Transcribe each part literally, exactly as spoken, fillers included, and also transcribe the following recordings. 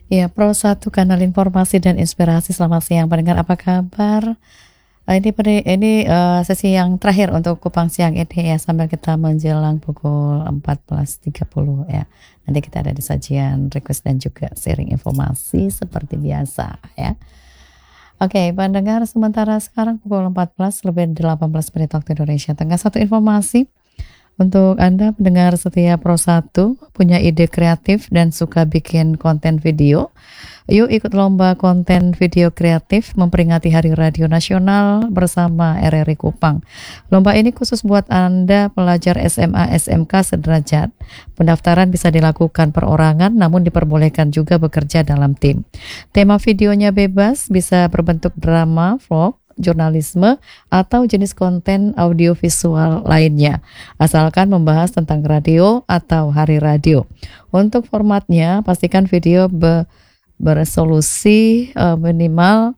Ya, Pro satu kanal informasi dan inspirasi. Selamat siang pendengar, apa kabar? Eh, Ini pada ini eh, sesi yang terakhir untuk Kupang siang ini ya, sambil kita menjelang pukul empat belas tiga puluh ya. Nanti kita ada di sajian request dan juga sharing informasi seperti biasa ya. Oke, pendengar, sementara sekarang pukul empat belas lebih delapan belas menit waktu Indonesia Tengah. Satu informasi untuk Anda pendengar setia Pro satu, punya ide kreatif dan suka bikin konten video. Yuk ikut lomba konten video kreatif memperingati Hari Radio Nasional bersama R R I Kupang. Lomba ini khusus buat Anda pelajar S M A S M K sederajat. Pendaftaran bisa dilakukan perorangan, namun diperbolehkan juga bekerja dalam tim. Tema videonya bebas, bisa berbentuk drama, vlog, jurnalisme, atau jenis konten audiovisual lainnya, asalkan membahas tentang radio atau hari radio. Untuk formatnya, pastikan video be beresolusi uh, minimal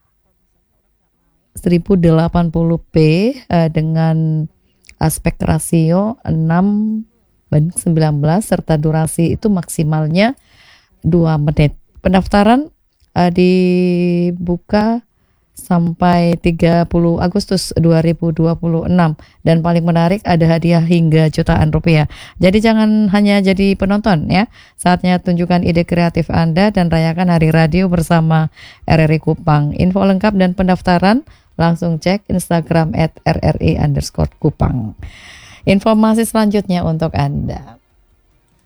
seribu delapan puluh p uh, dengan aspek rasio enam banding sembilan belas serta durasi itu maksimalnya dua menit. Pendaftaran uh, dibuka sampai tiga puluh Agustus dua ribu dua puluh enam, dan paling menarik ada hadiah hingga jutaan rupiah. Jadi jangan hanya jadi penonton ya. Saatnya tunjukkan ide kreatif Anda dan rayakan Hari Radio bersama R R I Kupang. Info lengkap dan pendaftaran langsung cek Instagram at rri underscore Kupang. Informasi selanjutnya untuk Anda.